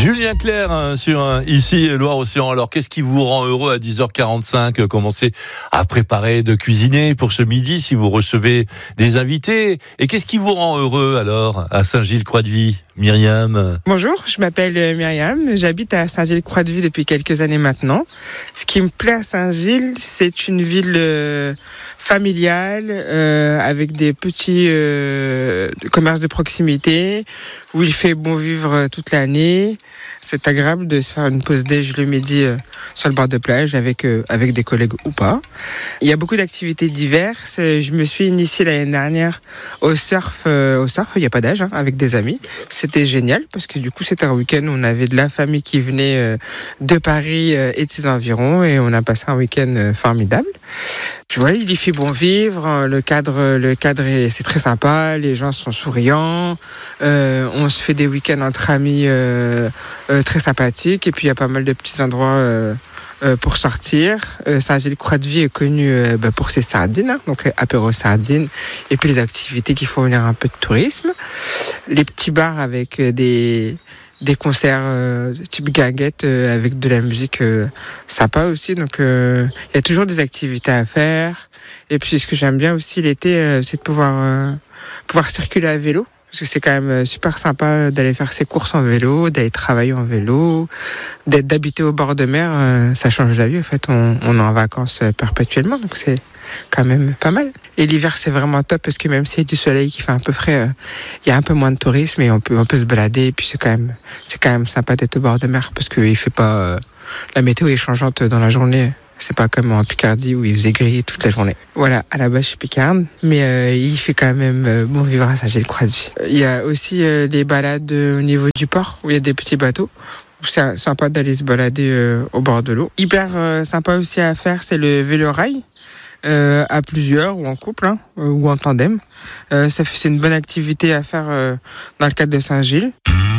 Julien Clerc sur ici Loire-Océan. Alors qu'est-ce qui vous rend heureux à 10h45? Commencez à préparer de cuisiner pour ce midi si vous recevez des invités. Et qu'est-ce qui vous rend heureux alors à Saint-Gilles-Croix-de-Vie, Myriam? Bonjour, je m'appelle Myriam, j'habite à Saint-Gilles-Croix-de-Vie depuis quelques années maintenant. Ce qui me plaît à Saint-Gilles, c'est une ville familiale avec des petits commerces de proximité où il fait bon vivre toute l'année. C'est agréable de se faire une pause déj le midi sur le bord de plage avec des collègues ou pas. Il y a beaucoup d'activités diverses. Je me suis initiée l'année dernière au surf. Il n'y a pas d'âge, avec des amis. C'était génial parce que du coup c'était un week-end où on avait de la famille qui venait de Paris et de ses environs et on a passé un week-end formidable. Tu vois, il y fait bon vivre, le cadre c'est très sympa, les gens sont souriants, on se fait des week-ends entre amis très sympathiques et puis il y a pas mal de petits endroits pour sortir. Saint-Gilles-Croix-de-Vie est connu pour ses sardines, donc apéro sardines et puis les activités qui font venir un peu de tourisme. Les petits bars avec des concerts type guinguette avec de la musique sympa aussi, donc il y a toujours des activités à faire. Et puis ce que j'aime bien aussi l'été, c'est de pouvoir circuler à vélo, parce que c'est quand même super sympa d'aller faire ses courses en vélo, d'aller travailler en vélo, d'habiter au bord de mer, ça change la vie. En fait, on est en vacances perpétuellement, donc c'est quand même pas mal. Et l'hiver, c'est vraiment top parce que même s'il y a du soleil qui fait un peu frais, il y a un peu moins de tourisme et on peut se balader. Et puis c'est quand même sympa d'être au bord de mer parce que il fait pas la météo est changeante dans la journée. C'est pas comme en Picardie où il faisait gris toute la journée. Voilà, à la base je suis picarde, mais il fait quand même bon vivre à Saint-Gilles-Croix-de-Vie. Il y a aussi les balades au niveau du port où il y a des petits bateaux. C'est sympa d'aller se balader au bord de l'eau. Hyper sympa aussi à faire, c'est le vélo-rail. À plusieurs ou en couple ou en tandem. C'est une bonne activité à faire dans le cadre de Saint-Gilles.